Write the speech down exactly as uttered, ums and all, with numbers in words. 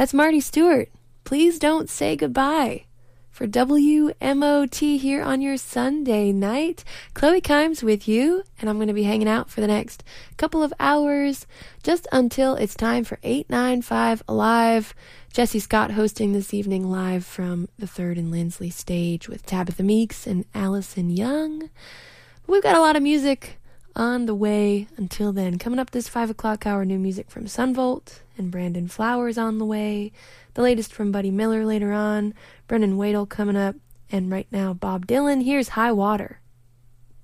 That's Marty Stewart. Please don't say goodbye. For W M O T here on your Sunday night, Chloe Kimes with you, and I'm going to be hanging out for the next couple of hours, just until it's time for eight ninety-five Alive. Jesse Scott hosting this evening live from the Third and Lindsley stage with Tabitha Meeks and Allison Young. We've got a lot of music on the way until then. Coming up this five o'clock hour, new music from Sunvolt and Brandon Flowers on the way. The latest from Buddy Miller later on. Brennan Wadle coming up. And right now, Bob Dylan. Here's High Water.